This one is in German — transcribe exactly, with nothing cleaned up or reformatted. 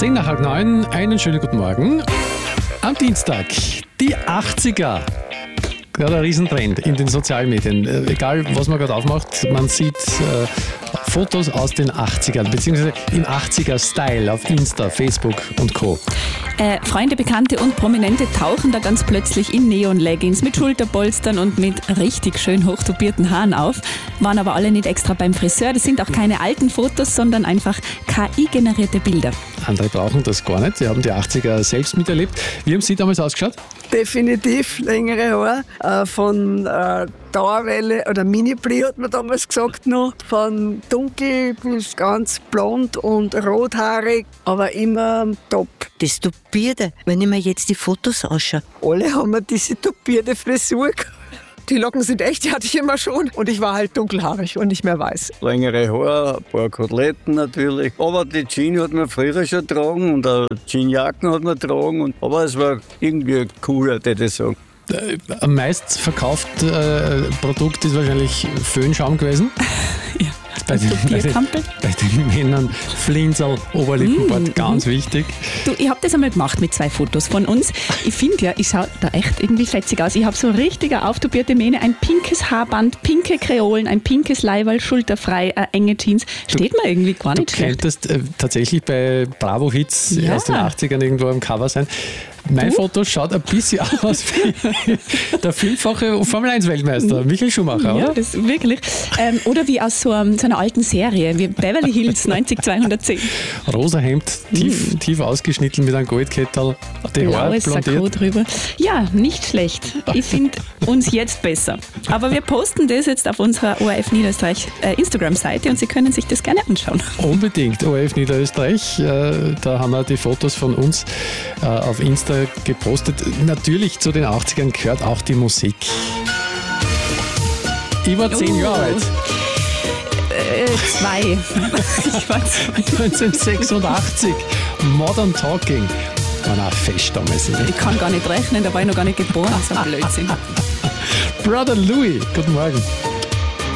Zehn nach halb neun, einen schönen guten Morgen. Am Dienstag, die achtziger. Gerade ein Riesentrend in den sozialen Medien. Äh, egal, was man gerade aufmacht, man sieht äh, Fotos aus den achtzigern, beziehungsweise im achtziger-Style auf Insta, Facebook und Co. Äh, Freunde, Bekannte und Prominente tauchen da ganz plötzlich in Neon-Leggings mit Schulterpolstern und mit richtig schön hochtopierten Haaren auf, waren aber alle nicht extra beim Friseur. Das sind auch keine alten Fotos, sondern einfach K I-generierte Bilder. Andere brauchen das gar nicht. Sie haben die achtziger selbst miterlebt. Wie haben Sie damals ausgeschaut? Definitiv längere Haare, äh, von äh, Dauerwelle oder Mini-Pli hat man damals gesagt noch, von dunkel bis ganz blond und rothaarig, aber immer top. Das Tupierte, wenn ich mir jetzt die Fotos anschaue. Alle haben wir diese tupierte Frisur gehabt. Die Locken sind echt, die hatte ich immer schon. Und ich war halt dunkelhaarig und nicht mehr weiß. Längere Haare, ein paar Koteletten natürlich. Aber die Jeans hat man früher schon getragen und auch Jeansjacken hat man getragen. Und, aber es war irgendwie cooler, würde ich sagen. Äh, am meisten verkaufte äh, Produkt ist wahrscheinlich Föhnschaum gewesen. Ja. Bei den, bei, den, bei den Männern Flinsel, Oberlippenbart, mm, ganz mm. wichtig. Du, ich habe das einmal gemacht mit zwei Fotos von uns. Ich finde ja, ich schaue da echt irgendwie fetzig aus. Ich habe so richtige auftopierte Mähne, ein pinkes Haarband, pinke Kreolen, ein pinkes Leiberl, schulterfrei, äh, enge Jeans. Steht du, mir irgendwie gar nicht du schlecht. Du könntest äh, tatsächlich bei Bravo-Hits ja. aus den achtzigern irgendwo am Cover sein. Mein du? Foto schaut ein bisschen aus wie der fünffache Formel eins Weltmeister, Michael Schumacher, ja, oder? Das wirklich. Ähm, oder wie aus so, um, so einer alten Serie, wie Beverly Hills neunzig zweihundertzehn. Rosa Hemd, tief, mm. tief ausgeschnitten mit einem Goldkettel, die Haare blondiert. Drüber. Ja, nicht schlecht. Ich finde uns jetzt besser. Aber wir posten das jetzt auf unserer O R F Niederösterreich äh, Instagram-Seite und Sie können sich das gerne anschauen. Unbedingt, O R F Niederösterreich. Äh, da haben wir die Fotos von uns äh, auf Insta gepostet. Natürlich zu den achtzigern gehört auch die Musik. Ich war zehn oh. Jahre alt. Äh, zwei. Ich war zwei. neunzehnhundertsechsundachtzig. Modern Talking. War noch fest damals. Ich kann gar nicht rechnen, da war ich noch gar nicht geboren. So ein Blödsinn. Brother Louis, guten Morgen.